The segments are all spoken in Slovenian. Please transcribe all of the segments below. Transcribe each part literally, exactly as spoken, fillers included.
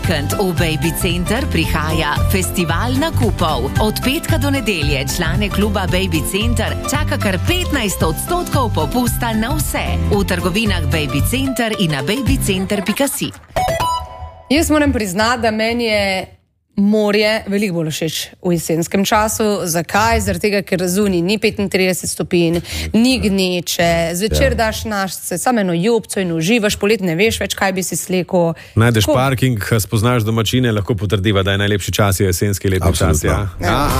vikend v Baby Center prihaja festival nakupov. Od petka do nedelje člane kluba Baby Center čaka kar petnajst odstotkov popusta na vse. V trgovinah Baby Center in na babycenter pika si. Jaz moram priznati, da meni je morje veliko bolj všeč v jesenskem času. Zakaj? Zaradi tega, ker zunaj ni petintrideset stopinj, ni gneče, zvečer ja. daš našce, samo eno jopco in uživaš, polet ne veš več, kaj bi si slekel. Najdeš Ko... parking, spoznaš domačine, lahko potrdiva, da je najlepši čas je jesenski letni čas. Ja. Ja.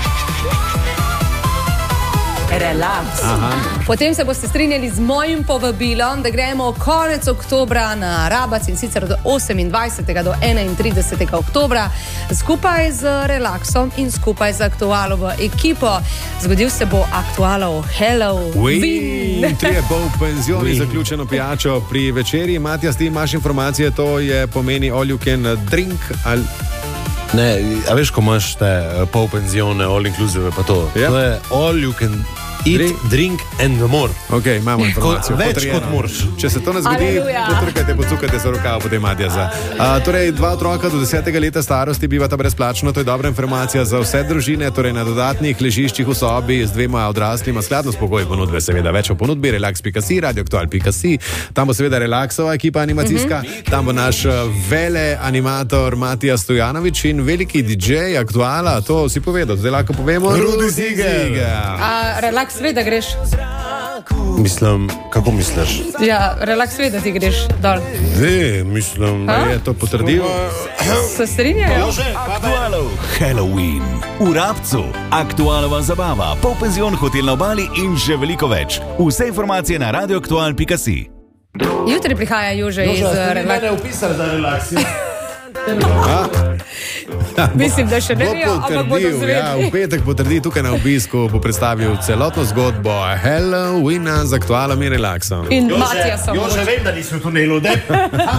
Relaks. Potem se boste strinjali z mojim povabilom, da gremo konec oktobra na Rabac in sicer od osemindvajsetega do enaintridesetega oktobra skupaj z Relaksom in skupaj z Aktualo v ekipo. Zgodil se bo Aktualo Halloween. Trije pol penzioni, zaključeno pijačo pri večerji. Matijas, ti imaš informacije, to je pomeni all you can drink ali... Ne, a veš, ko imaš te pol penzione, all inclusive pa to. Yep. To je all you can eat, drink, drink and more. Ok, imamo informacijo. Ko, več kot moraš. Če se to ne zgodi, potrkajte, pocukajte za rokavo potem Matjaza. Torej, dva otroka do desetega leta starosti bivata brezplačno, to je dobra informacija za vse družine, torej na dodatnih ležiščih v sobi z dvema odraslima, skladno s pogoji ponudbe, seveda več o ponudbi, relax pika si, radioaktual pika si, tam bo seveda Relaksova ekipa animacijska, mm-hmm. tam bo naš vele animator Matijas Stojanović in veliki D J Aktuala, to si povedal, zdaj lahko povemo. Rudi Ziger. Relaks ve, da greš. Mislim, kako misliš? Ja, Relaks ve, da ti greš dol. Ve, mislim, da je to potrdil. Se strinjajo? Aktualo Halloween. V Rabcu. Aktualova zabava, polpenzion, hotel na obali in še veliko več. Vse informacije na radioaktual pika si. Jutri prihaja Jože iz Relaksa. Jože, ste upisali za Relaksi? Mislim, da še ne vejo, ampak bodo zvedeli. Ja, v petek potrdi tukaj na obisku, bo predstavil celotno zgodbo Halloweena z Aktualom in Relaksom. In Matijasom. Jože, vem, da nismo v tunelu, ne?